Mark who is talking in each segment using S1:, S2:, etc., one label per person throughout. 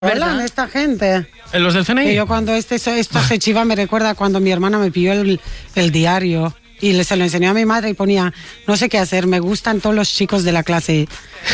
S1: ¿Verdad? Esta gente.
S2: ¿En los del CNI?
S1: Que yo cuando esto se chiva me recuerda cuando mi hermana me pidió el diario y se lo enseñó a mi madre y ponía, no sé qué hacer, me gustan todos los chicos de la clase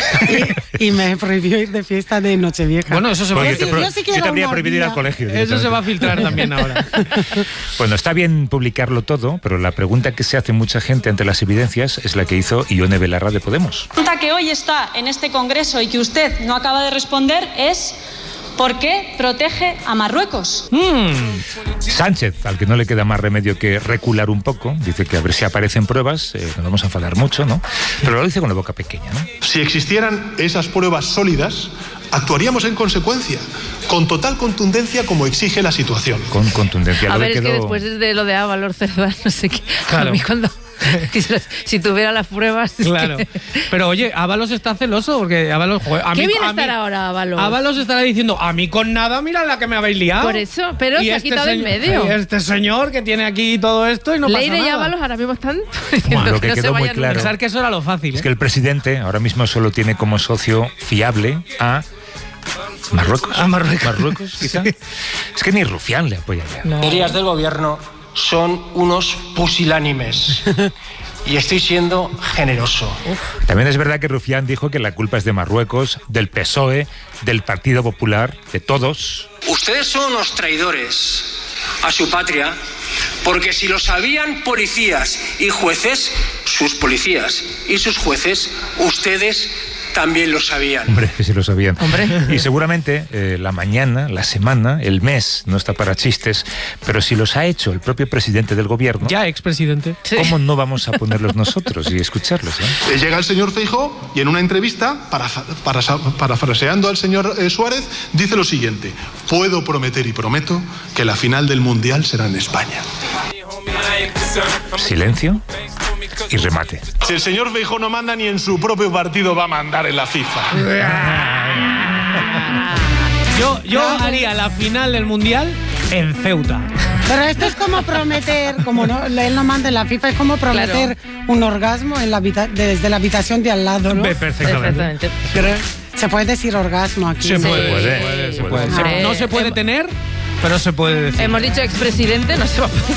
S1: y me prohibió ir de fiesta de Nochevieja.
S2: Bueno, eso se va a filtrar.
S3: Yo te habría prohibido ir al colegio.
S2: Eso se va a filtrar también ahora.
S3: Bueno, está bien publicarlo todo, pero la pregunta que se hace mucha gente ante las evidencias es la que hizo Ione Belarra de Podemos.
S4: La pregunta que hoy está en este Congreso y que usted no acaba de responder es ¿por qué protege a Marruecos?
S3: Sánchez, al que no le queda más remedio que recular un poco, dice que a ver si aparecen pruebas, nos vamos a enfadar mucho, ¿no? Pero lo dice con la boca pequeña, ¿no?
S5: Si existieran esas pruebas sólidas, actuaríamos en consecuencia, con total contundencia como exige la situación.
S3: Con contundencia.
S6: A ver, es que después de lo de Ábalos, Cerdán, no sé qué. Claro. A mí cuando... si tuviera las pruebas...
S2: Claro. Pero oye, Ábalos está celoso porque Ábalos...
S6: ¿Qué viene a estar ahora Ábalos?
S2: Ábalos estará diciendo, a mí con nada, mira la que me habéis liado.
S6: Por eso, pero se ha quitado en medio.
S2: Y este señor que tiene aquí todo esto y no pasa nada.
S6: Leire y Ábalos ahora mismo están...
S3: Bueno, lo que quedó muy claro
S2: pensar que eso era lo fácil.
S3: Es que el presidente ahora mismo solo tiene como socio fiable a... Marruecos.
S2: A Marruecos.
S3: Marruecos, quizá. Es que ni Rufián le apoyaría.
S7: Las señorías del gobierno son unos pusilánimes. Y estoy siendo generoso.
S3: También es verdad que Rufián dijo que la culpa es de Marruecos, del PSOE, del Partido Popular, de todos.
S7: Ustedes son unos traidores a su patria, porque si lo sabían policías y jueces, sus policías y sus jueces, ustedes también lo sabían.
S3: Hombre, que sí lo sabían.
S6: Hombre.
S3: Y seguramente la mañana, la semana, el mes, no está para chistes, pero si los ha hecho el propio presidente del gobierno...
S2: Ya expresidente.
S3: ¿Cómo no vamos a ponerlos nosotros y escucharlos?
S5: Llega el señor Feijóo y en una entrevista, parafraseando al señor Suárez, dice lo siguiente: puedo prometer y prometo que la final del Mundial será en España.
S3: Silencio y remate.
S5: Si el señor Feijóo no manda, ni en su propio partido va a mandar en la FIFA.
S2: Yo haría la final del Mundial en Ceuta.
S1: Pero esto es como prometer, como no, él no manda en la FIFA, es como prometer un orgasmo en desde la habitación de al lado, ¿no?
S2: Perfectamente.
S1: Pero se puede decir orgasmo aquí.
S2: Se
S1: ¿no?
S2: puede. No se puede tener, pero se puede decir.
S6: Hemos dicho expresidente, no se va a poder